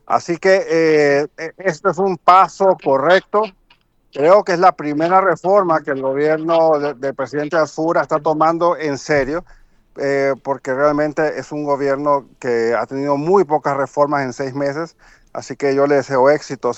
Así que esto es un paso correcto. Creo que es la primera reforma que el gobierno del presidente Azura está tomando en serio, porque realmente es un gobierno que ha tenido muy pocas reformas en 6 meses. Así que yo le deseo éxitos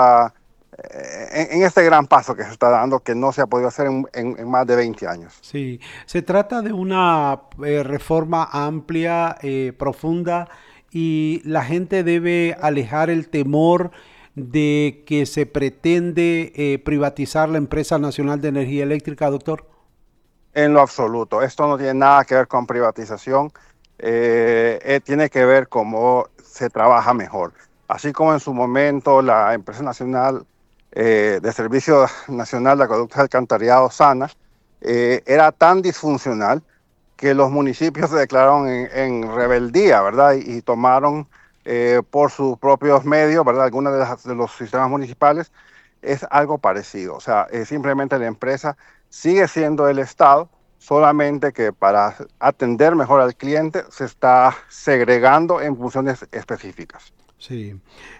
en este gran paso que se está dando, que no se ha podido hacer en más de 20 años. Sí, se trata de una reforma amplia, profunda, y la gente debe alejar el temor de que se pretende privatizar la empresa nacional de energía eléctrica, doctor. En lo absoluto. Esto no tiene nada que ver con privatización. Tiene que ver cómo se trabaja mejor. Así como en su momento la empresa nacional de Servicio Nacional de Acueductos y Alcantarillado, SANA, era tan disfuncional que los municipios se declararon en rebeldía, ¿verdad? Y tomaron por sus propios medios, ¿verdad? Algunos de los sistemas municipales. Es algo parecido. O sea, simplemente la empresa sigue siendo el Estado, solamente que para atender mejor al cliente se está segregando en funciones específicas. Sí.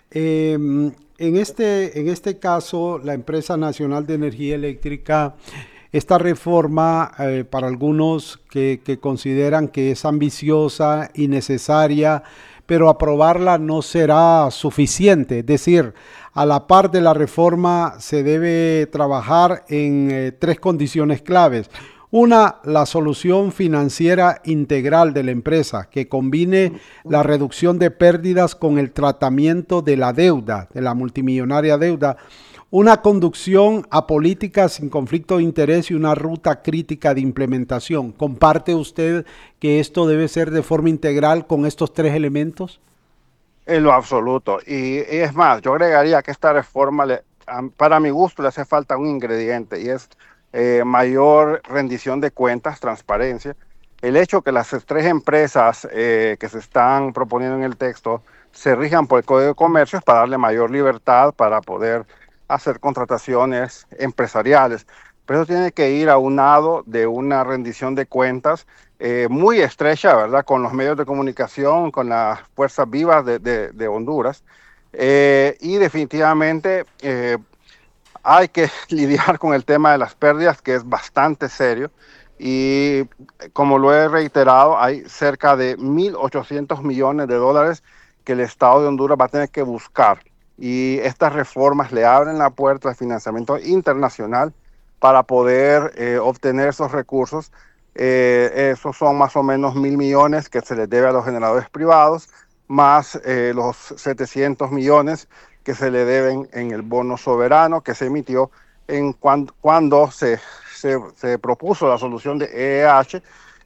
En este caso, la empresa nacional de energía eléctrica, esta reforma, para algunos que consideran que es ambiciosa y necesaria, pero aprobarla no será suficiente. Es decir, a la par de la reforma se debe trabajar en tres condiciones claves. Una, la solución financiera integral de la empresa, que combine la reducción de pérdidas con el tratamiento de la deuda, de la multimillonaria deuda. Una conducción a políticas sin conflicto de interés y una ruta crítica de implementación. ¿Comparte usted que esto debe ser de forma integral con estos tres elementos? En lo absoluto. Y es más, yo agregaría que esta reforma, para mi gusto, le hace falta un ingrediente y es mayor rendición de cuentas, transparencia. El hecho que las tres empresas que se están proponiendo en el texto se rijan por el Código de Comercio es para darle mayor libertad para poder hacer contrataciones empresariales. Pero eso tiene que ir aunado de una rendición de cuentas muy estrecha, ¿verdad? Con los medios de comunicación, con las fuerzas vivas de Honduras. Y definitivamente hay que lidiar con el tema de las pérdidas, que es bastante serio. Y como lo he reiterado, hay cerca de 1.800 millones de dólares que el Estado de Honduras va a tener que buscar. Y estas reformas le abren la puerta al financiamiento internacional para poder obtener esos recursos. Esos son más o menos 1.000 millones que se les debe a los generadores privados, más los 700 millones que se le deben en el bono soberano que se emitió cuando se propuso la solución de EEH,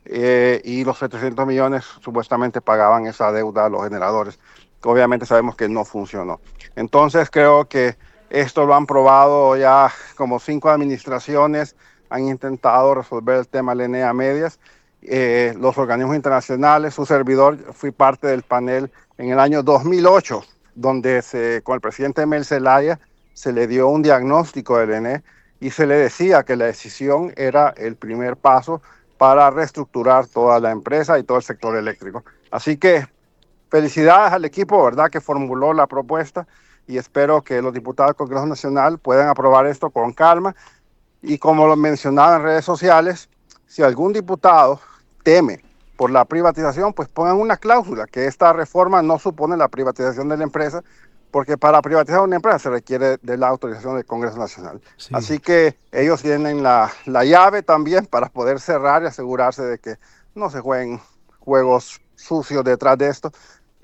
y los 700 millones supuestamente pagaban esa deuda a los generadores, que obviamente sabemos que no funcionó. Entonces creo que esto lo han probado ya como 5 administraciones, han intentado resolver el tema LNE a medias. Los organismos internacionales, su servidor, fui parte del panel en el año 2008, donde con el presidente Mel Zelaya se le dio un diagnóstico del ENE y se le decía que la decisión era el primer paso para reestructurar toda la empresa y todo el sector eléctrico. Así que felicidades al equipo, ¿verdad?, que formuló la propuesta, y espero que los diputados del Congreso Nacional puedan aprobar esto con calma. Y como lo mencionaba en redes sociales, si algún diputado teme por la privatización, pues pongan una cláusula que esta reforma no supone la privatización de la empresa, porque para privatizar una empresa se requiere de la autorización del Congreso Nacional. Sí. Así que ellos tienen la llave también para poder cerrar y asegurarse de que no se jueguen juegos sucios detrás de esto.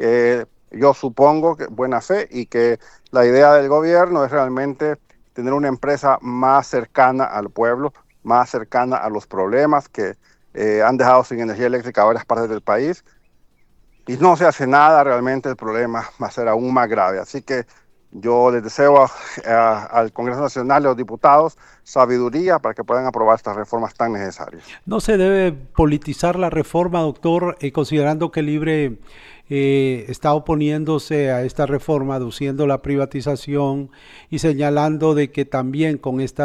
Yo supongo que buena fe, y que la idea del gobierno es realmente tener una empresa más cercana al pueblo, más cercana a los problemas que han dejado sin energía eléctrica a varias partes del país. Y no se hace nada, realmente el problema va a ser aún más grave. Así que yo les deseo al Congreso Nacional y a los diputados sabiduría para que puedan aprobar estas reformas tan necesarias. No se debe politizar la reforma, doctor, considerando que Libre está oponiéndose a esta reforma, aduciendo la privatización y señalando de que también con esta